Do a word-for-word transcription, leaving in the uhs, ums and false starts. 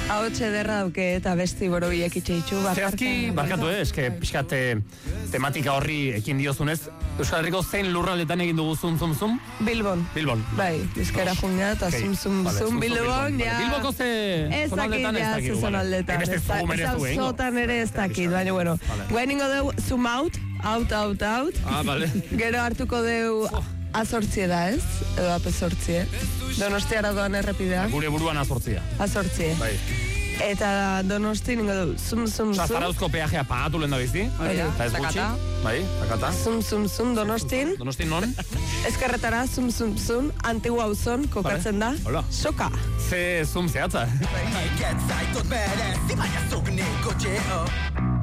Ahots ederra dauke eta besti borobiek itxeitxu. Zehazki, barkatu eh, eske pixkat tematika horri ekin diozunez, Euskal Herriko zein lurraldetan egin dugu zum zum zum? Bilbon. Bilbon. Bai, bizkera jungea eta zum zum zum Bilbon, ja. Bilboko ze zonaldetan ez dakik. Ez zonaldetan. Ez dakik. Ez zotan ere ez dakik, baina bueno. Guain ingo deu zoom out, out, out, out. Ah, vale. Gero hartuko deu azortzie da, ez? Edo apezortzie. Donostiara doan errepidea. Gure buruan azortzia. Azortzie. Bai. Eta Donosti ningo du, zum, zum, zum. Zarauzko peajea pagatu lehen da bizti. Eta ez gutxi. Bai, takata. Zum, zum, zum, Donostin. Donostin non? Ezkerretara, zum, zum, zum, Antigua auzon, kokatzen da. Hola. Soka. Ze zum zehatza.